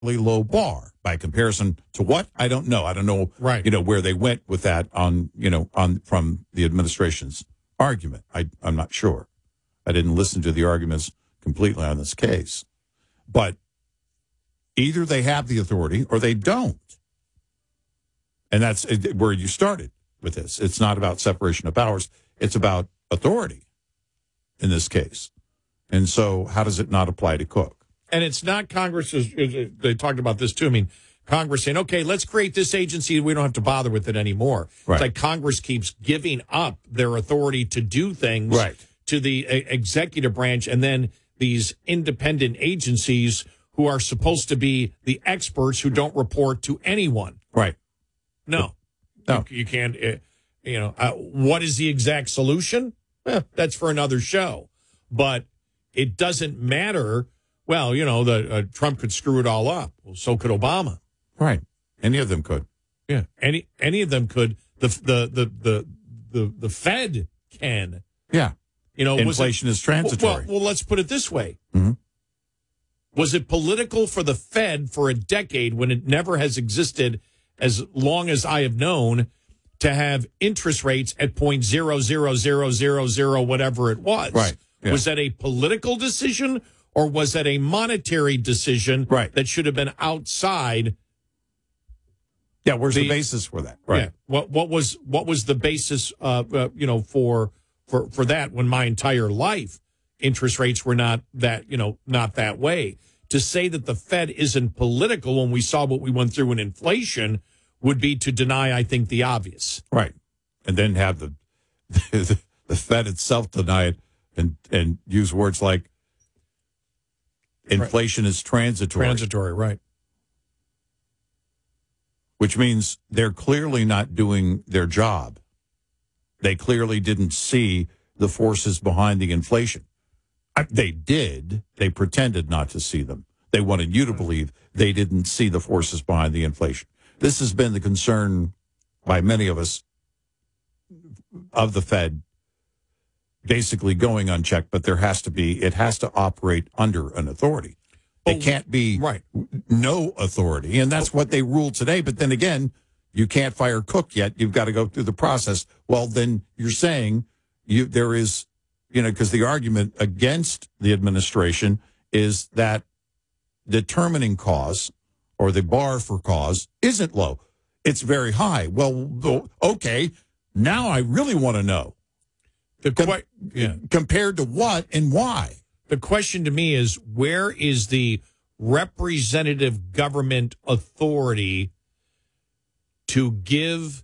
low bar by comparison to what? I don't know. I don't know, right. Where they went with that from the administration's argument. I'm not sure. I didn't listen to the arguments completely on this case. But either they have the authority or they don't. And that's where you started with this. It's not about separation of powers. It's about authority in this case. And so how does it not apply to Cook? And it's not Congress. They talked about this, too. I mean, Congress saying, okay, let's create this agency. We don't have to bother with it anymore. Right. It's like Congress keeps giving up their authority to do things to the executive branch. And then these independent agencies who are supposed to be the experts who don't report to anyone. Right. No. No. You can't, what is the exact solution? That's for another show. But it doesn't matter. Well, Trump could screw it all up. Well, so could Obama. Right. Any of them could. Yeah. Any of them could. The Fed can. Yeah. Inflation is transitory. Well, let's put it this way. Mm-hmm. Was it political for the Fed for a decade when it never has existed as long as I have known to have interest rates at 0.00000 whatever it was? Right. Yeah. Was that a political decision or was that a monetary decision that should have been outside? Yeah, where's the basis for that? Right. Yeah. What was the basis for that when my entire life interest rates were not that way? To say that the Fed isn't political when we saw what we went through in inflation would be to deny, I think, the obvious. Right. And then have the Fed itself deny it and use words like inflation is transitory. Transitory, right. Which means they're clearly not doing their job. They clearly didn't see the forces behind the inflation. They did. They pretended not to see them. They wanted you to believe they didn't see the forces behind the inflation. This has been the concern by many of us of the Fed basically going unchecked, but it has to operate under an authority. It can't be no authority, and that's what they ruled today. But then again, you can't fire Cook yet. You've got to go through the process. Well, then you're saying there is, because the argument against the administration is that determining cause or the bar for cause isn't low. It's very high. Well, okay, now I really want to know. Compared to what and why? The question to me is, where is the representative government authority to give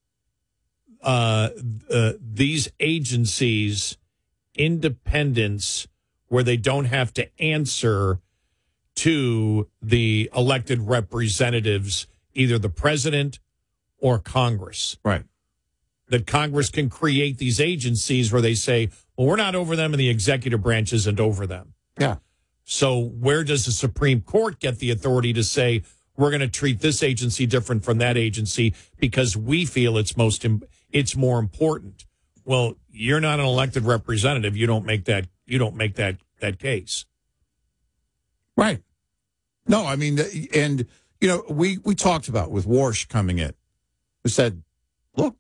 these agencies independence where they don't have to answer to the elected representatives, either the president or Congress? Right. That Congress can create these agencies where they say, well, we're not over them and the executive branch isn't over them. Yeah. So where does the Supreme Court get the authority to say, we're going to treat this agency different from that agency because we feel it's more important? Well, you're not an elected representative. You don't make that case. Right. No, I mean, and, we talked about with Warsh coming in, who said, look,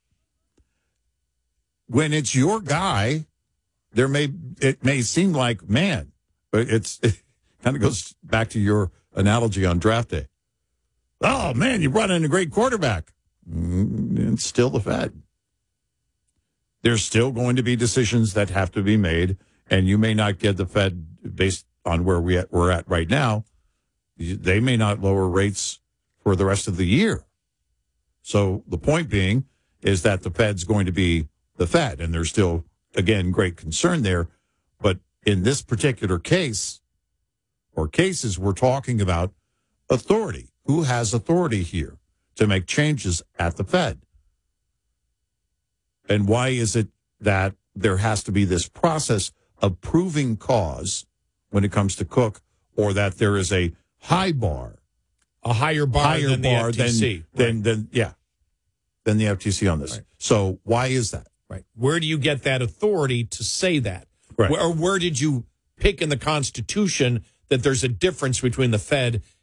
when it's your guy, it may seem like, man, but it kind of goes back to your analogy on draft day. Oh, man, you brought in a great quarterback. It's still the Fed. There's still going to be decisions that have to be made, and you may not get the Fed based on where we're at right now. They may not lower rates for the rest of the year. So the point being is that the Fed's going to be the Fed, and there's still, again, great concern there. But in this particular case, or cases, we're talking about authority. Who has authority here to make changes at the Fed? And why is it that there has to be this process of proving cause when it comes to Cook, or that there is a high bar, a higher bar than the FTC? Than the FTC on this. Right. So why is that? Right. Where do you get that authority to say that? Right. Or where did you pick in the Constitution that there's a difference between the Fed